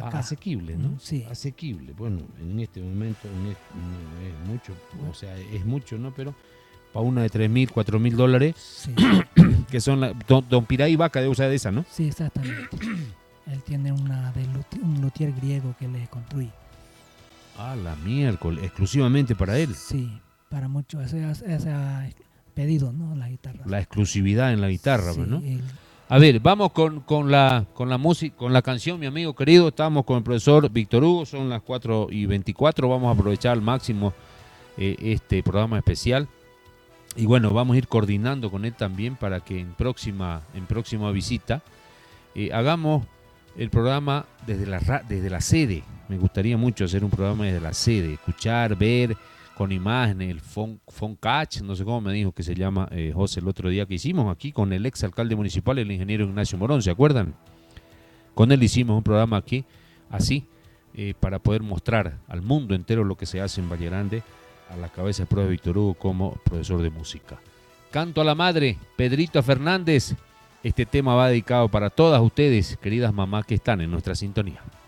acá. Asequible, ¿no? Sí. Asequible. Bueno, en este momento no es mucho, o sea, es mucho, ¿no? Pero para una de $3.000, $4.000, Sí, que son Don Piray Vaca de usa de esa, ¿no? sí, exactamente. Él tiene un luthier griego que le construye. Ah, la miércoles, exclusivamente para él. Sí, para muchos. Ese ha pedido, ¿no? Las guitarras. La exclusividad en la guitarra, Sí, pues, ¿no? él, A ver, vamos con la música, con la canción, mi amigo querido. Estamos con el profesor Víctor Hugo, son las 4:24. Vamos a aprovechar al máximo este programa especial. Y bueno, vamos a ir coordinando con él también para que en próxima visita hagamos el programa desde la sede. Me gustaría mucho hacer un programa desde la sede, escuchar, ver con imágenes, el Foncatch, no sé cómo me dijo que se llama José el otro día que hicimos aquí con el ex alcalde municipal, el ingeniero Ignacio Morón, ¿se acuerdan? Con él hicimos un programa aquí, así, para poder mostrar al mundo entero lo que se hace en Valle Grande, a la cabeza del profesor Víctor Hugo como profesor de música. Canto a la madre, Pedrito Fernández. Este tema va dedicado para todas ustedes, queridas mamás que están en nuestra sintonía.